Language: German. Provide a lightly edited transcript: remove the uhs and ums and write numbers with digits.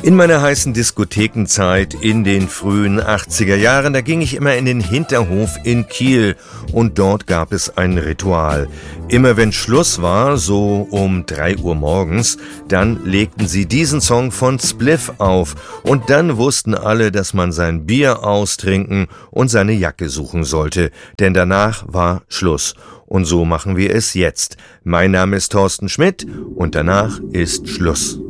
In meiner heißen Diskothekenzeit in den frühen 80er Jahren, da ging ich immer in den Hinterhof in Kiel und dort gab es ein Ritual. Immer wenn Schluss war, so um 3 Uhr morgens, dann legten sie diesen Song von Spliff auf und dann wussten alle, dass man sein Bier austrinken und seine Jacke suchen sollte, denn danach war Schluss. Und so machen wir es jetzt. Mein Name ist Thorsten Schmidt und danach ist Schluss.